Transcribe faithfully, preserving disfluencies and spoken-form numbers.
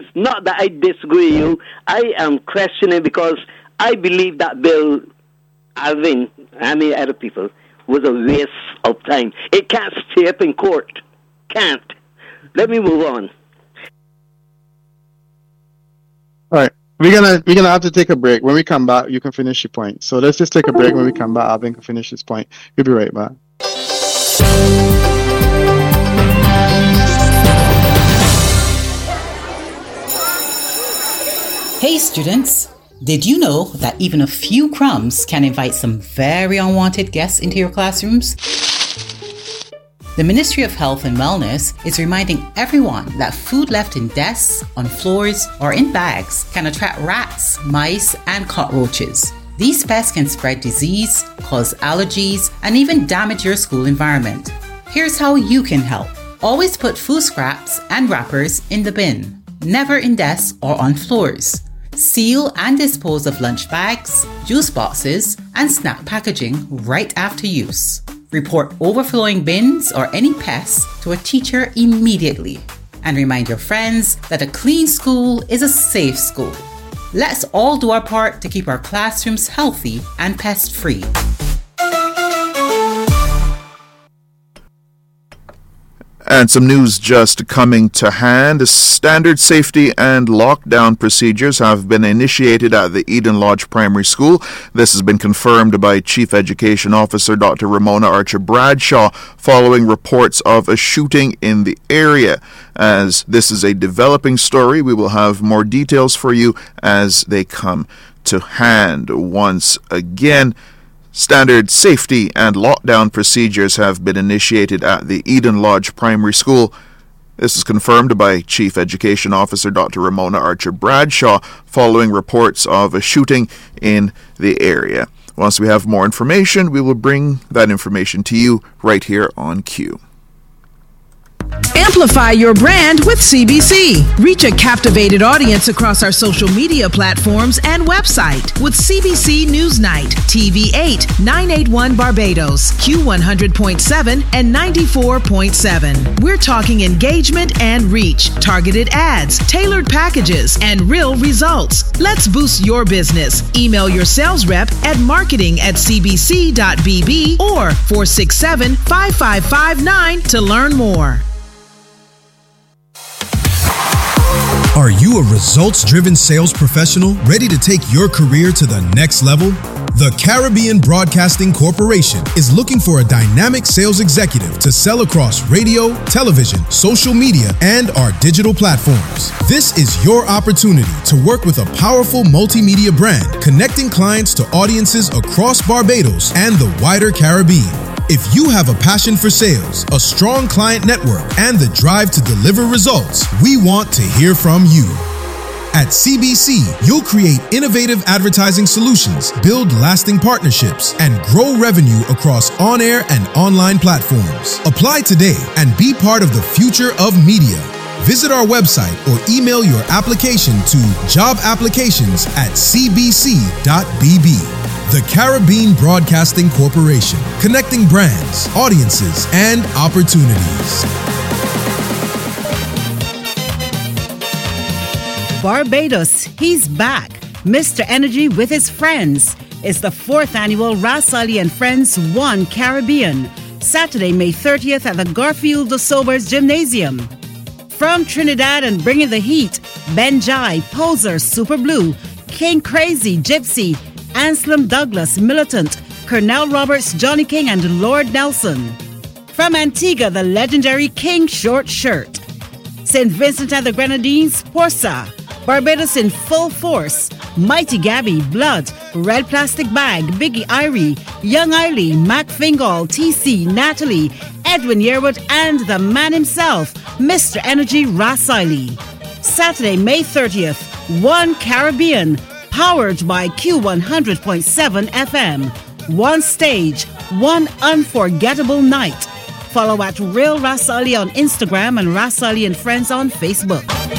Not that I disagree with you. I am questioning because I believe that bill, Alvin, and many other people, was a waste of time. It can't stay up in court. Can't. Let me move on. All right. We're gonna we're gonna have to take a break. When we come back, you can finish your point. So let's just take a break. When we come back, Alvin can finish his point. We'll be right back. Hey students, did you know that even a few crumbs can invite some very unwanted guests into your classrooms? The Ministry of Health and Wellness is reminding everyone that food left in desks, on floors, or in bags can attract rats, mice, and cockroaches. These pests can spread disease, cause allergies, and even damage your school environment. Here's how you can help. Always put food scraps and wrappers in the bin, never in desks or on floors. Seal and dispose of lunch bags, juice boxes, and snack packaging right after use. Report overflowing bins or any pests to a teacher immediately. And remind your friends that a clean school is a safe school. Let's all do our part to keep our classrooms healthy and pest-free. And some news just coming to hand. Standard safety and lockdown procedures have been initiated at the Eden Lodge Primary School. This has been confirmed by Chief Education Officer Doctor Ramona Archer Bradshaw following reports of a shooting in the area. As this is a developing story, we will have more details for you as they come to hand. Once again, standard safety and lockdown procedures have been initiated at the Eden Lodge Primary School. This is confirmed by Chief Education Officer Doctor Ramona Archer Bradshaw following reports of a shooting in the area. Once we have more information, we will bring that information to you right here on Q. Amplify your brand with C B C. Reach a captivated audience across our social media platforms and website with C B C Newsnight, T V eight, nine eighty-one Barbados, Q one hundred point seven and ninety-four point seven. We're talking engagement and reach, targeted ads, tailored packages, and real results. Let's boost your business. Email your sales rep at marketing at c b c dot b b or four six seven, five five five nine to learn more. Are you a results-driven sales professional ready to take your career to the next level? The Caribbean Broadcasting Corporation is looking for a dynamic sales executive to sell across radio, television, social media, and our digital platforms. This is your opportunity to work with a powerful multimedia brand, connecting clients to audiences across Barbados and the wider Caribbean. If you have a passion for sales, a strong client network, and the drive to deliver results, we want to hear from you. At C B C, you'll create innovative advertising solutions, build lasting partnerships, and grow revenue across on-air and online platforms. Apply today and be part of the future of media. Visit our website or email your application to job applications at c b c dot b b. The Caribbean Broadcasting Corporation, connecting brands, audiences, and opportunities. Barbados, he's back. Mister Energy with his friends. It's the fourth annual Ras Ali and Friends One Caribbean. Saturday, May thirtieth at the Garfield de Sobers Gymnasium. From Trinidad and bringing the heat, Ben Jai, Poser, Super Blue, King Crazy, Gypsy, Anselm Douglas, Militant, Colonel Roberts, Johnny King, and Lord Nelson. From Antigua, the legendary King Short Shirt. Saint Vincent and the Grenadines, Porsa. Barbados in full force, Mighty Gabby, Blood, Red Plastic Bag, Biggie Irie, Young Eiley, Mac Fingal, T C, Natalie, Edwin Yearwood, and the man himself, Mister Energy Ras Ali. Saturday, May thirtieth, One Caribbean, powered by Q one hundred point seven F M. One stage, one unforgettable night. Follow at Real Ras Ali on Instagram and Ras Ali and Friends on Facebook.